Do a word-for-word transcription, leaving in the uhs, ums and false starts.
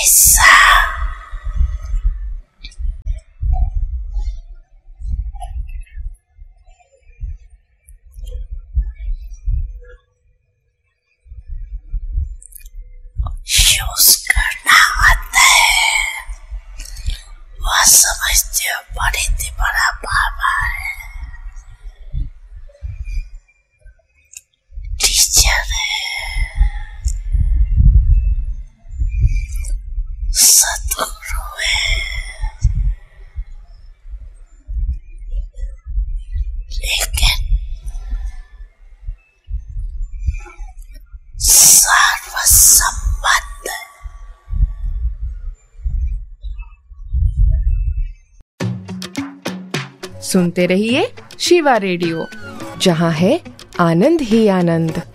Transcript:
किस्सा। यूज करना आता है, वह समझते हो बड़ी थी बड़ा बाबा है, टीचर है, सदगुरु है, लेकिन सर्वसम्मत है। सुनते रहिए शिवा रेडियो, जहाँ है आनंद ही आनंद।